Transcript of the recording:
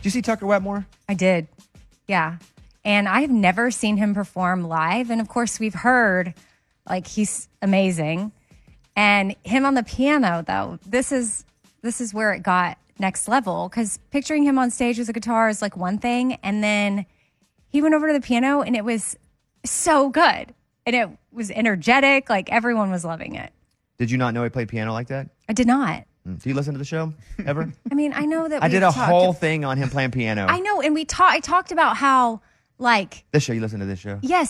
you see Tucker Wetmore? I did. Yeah. And I've never seen him perform live. And of course, we've heard like he's amazing. And him on the piano, though, this is where it got next level. Because picturing him on stage with a guitar is like one thing. And then he went over to the piano and it was so good. And it was energetic. Like everyone was loving it. Did you not know he played piano like that? I did not. Do you listen to the show ever? I mean, I know that I did a we've whole thing on him playing piano. I know. And I talked about how, like, This show, you listen to this show? yes,